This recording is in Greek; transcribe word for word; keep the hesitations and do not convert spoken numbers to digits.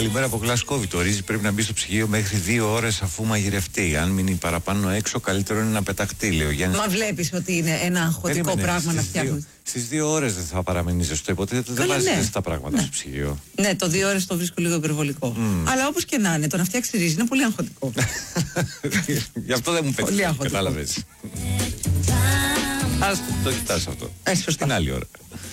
Καλημέρα από Γλασκόβη. Το ρύζι πρέπει να μπει στο ψυγείο μέχρι δύο ώρες αφού μαγειρευτεί. Αν μείνει παραπάνω έξω, καλύτερο είναι να πεταχτεί, λέει ο Γιάννης. Μα βλέπεις ότι είναι ένα αγχωτικό Περίμενε, πράγμα να φτιάχνεις. Στις δύο ώρες δεν θα παραμείνει ζεστό. Υποτίθεται δεν βάζεις ναι. τα πράγματα ναι. στο ψυγείο. Ναι, το δύο ώρες το βρίσκω λίγο υπερβολικό. Mm. Αλλά όπως και να είναι, το να φτιάξει ρύζι είναι πολύ αγχωτικό. Γι' αυτό δεν μου πέτυχε. Κατάλαβες. Ας το κοιτάς αυτό. Ε, σωστά. Την άλλη ώρα.